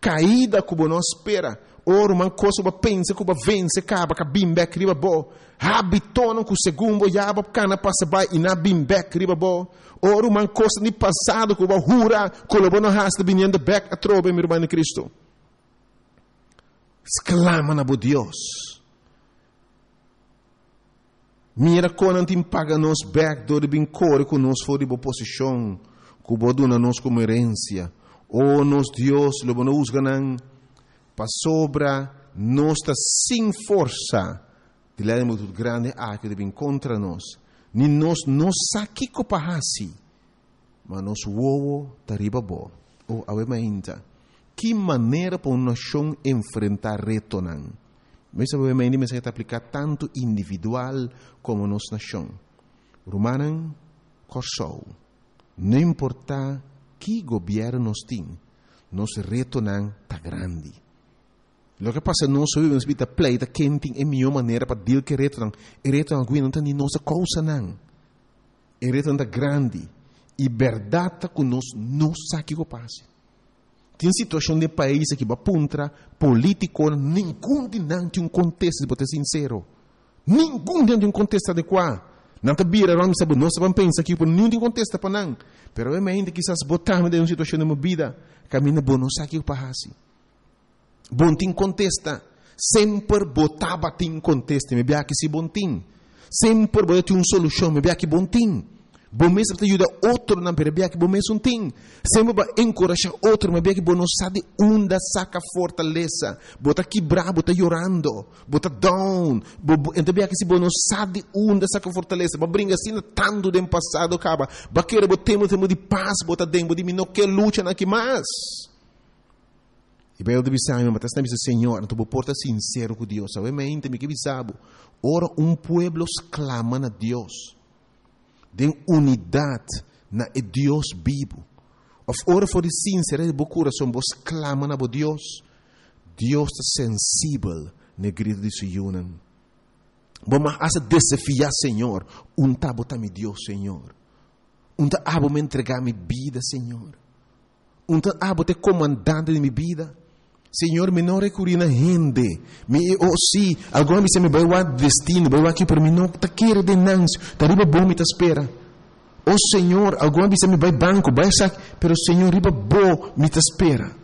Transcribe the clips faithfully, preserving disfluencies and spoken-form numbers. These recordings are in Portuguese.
caída que não espera. Oro man coisa que pensa que vence, acaba que bimbek riba bo. Habitono que segundo yaba cana passa by e na bimbek riba bo. Oro man coisa ni passado que hura que o bono hasta vinhando back a trobe meu irmão em Cristo. Exclama na bo Deus. Mira quando te paga nos back do de bem core com nos for de boa posição, que bo dona nos como herência. Oh nos Deus, lo bono usganan para sobra nós está sem força de lá muito grande a que deve contra nós. Ni nós não sabe que pahasi, mas nós uou tariba bo. Oh, awemainta. Que maneira para uma nação enfrentar reto nan? Mas awemainta me se aplicar tanto individual como nossa nação. Romanan corsou. Não importa que governo nós tem, nosso reto nan tá grande. Lo que passa nós vivemos vida pleita quem tem a melhor maneira para deal que reto nan. E reto nan não tem nem nossa causa nan. E reto nan tá grande. E verdade que nós não sabe o que passa. Tem situação de país que va puntra político nenhum de não tem um contexto de ser sincero. Nenhum tem um contexto adequado. Não tá bira vamos saber nós vamos pensar que por nenhum tem contexto para não. Pero é ainda que essas botamos de uma situação de uma vida caminha bom não sabe o que passa. Bom tem contesta, sempre botava tem contesta, me bia que se bom tem. Sempre botava tem uma solução, me bia que bom tem. Bom mesmo te ajuda outro na me bia que bom mesmo tem. Sempre vai encorajar outro, me bia que bom não sabe onde saca fortaleza. Bota quebrar, bota chorando, bota down. Então bia que se bom não sabe onde saca fortaleza. Ba brinca assim tanto do passado acaba. Ba querer botemos temos de paz, bota dentro de mim não quer luta na que mais. E bem, eu deve saber, mas está dizendo, Senhor, não estou porta sincero com Deus. Sabe, mas ainda me que sabe. Ora, um povo clama a Deus. De unidade na Deus vivo. Of ora for sincero de bo coração, vos clama a Deus. Deus está sensível na grito de Sion. Vamos a desafiar, Senhor. Um tabo tá me Deus, Senhor. Um tabo me entregar minha vida, Senhor. Um tabo te comandante de minha vida. Senhor, me não recorri na gente. Me, oh, sim, agora me se me vai o destino, vai aqui para mim, não está querendo de nancio, está riba bom, me espera. Oh, Senhor, agora me se me vai banco, vai sac, pero Senhor, riba bom, me espera.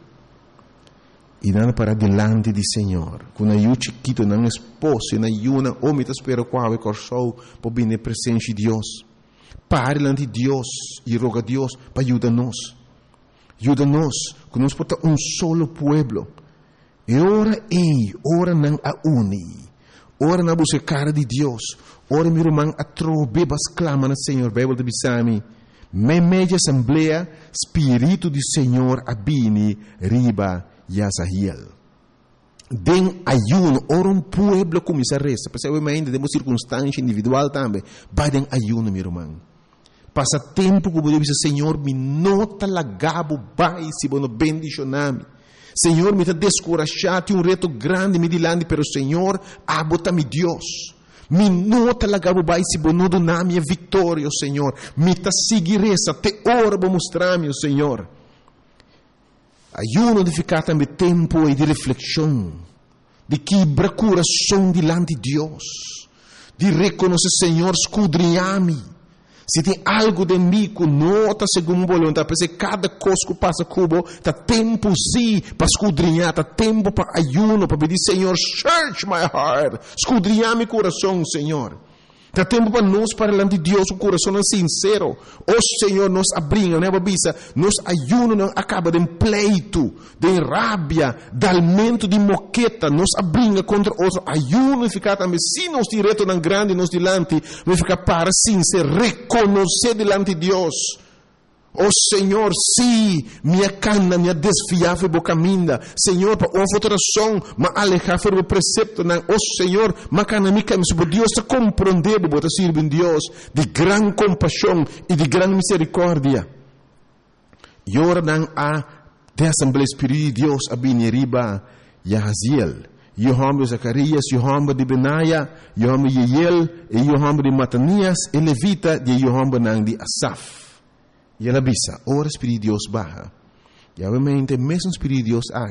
E nada para delante de Senhor, quando eu chiquito, não esposo, na yuna, oh, me espera, qual é corso, para vir na presença de Deus. Pare diante de Deus e roga a Deus para ajudar-nos. Ajuda-nos, que nós podemos um solo pueblo. E ora ei, ora não a uni. Ora na busca cara de Deus. Ora meu irmão a trobe bas clama na Senhor. Bíblia de Bisami. Me media assembleia, Espírito do Senhor abini, riba e azahiel. Den ayuno, ora um pueblo começa a resta. Porque eu ainda temos circunstância individual também. Vai den ayuno, meu irmão. Passa tempo que eu digo, Senhor, me nota lagabo, vai, se bono bendicioname. Senhor, me está descorajado, um reto grande me dilante, pero Senhor, abota-me Deus. Me nota lagabo, vai, se bono do nome a vitória, Senhor. Me está seguir essa, te ora para mostrar-me, Senhor. Ayuno de ficar também tempo e de reflexão, de quebrar coração dilante de Deus, de reconhecer, Senhor, escudrinhar-me. Se tem algo de mim que não está segundo a vontade, porque cada coisa que passa cubo, está tempo sim para escudrinhar, está tempo para ayuno, para pedir, Senhor, search my heart, escudrinhar meu coração, Senhor. Está tempo para nós, para diante de Deus, o coração é sincero. O Senhor nos abrinha, né, babisa? Nos ayuno não acaba de pleito, de rábia, de alimento de moqueta, nos abrinha contra os ayuno e ficar também, se nos direto tão grande, nos dilante, vai ficar para sim, se reconhecer dilante de Deus. Oh Senhor, sim, minha cana, minha desfiava e caminha. Senhor, para uma alteração, mas alejar o precepto, não. Oh Senhor, mas cana minha caminha, para Deus te compreender, para servir Deus de gran compaixão e de gran misericórdia. E ora não há de Assembleia Espírita de Deus, a Bineriba e a Haziel. Yohamba de Zacarias, Yohamba de Benaia, Yohamba de Yeiel, e Yohamba de Matanias, e Levita de Yohamba não de Asaf. E ela bisa, ora Espírito de Deus barra. E obviamente, mesmo Espírito de Deus há,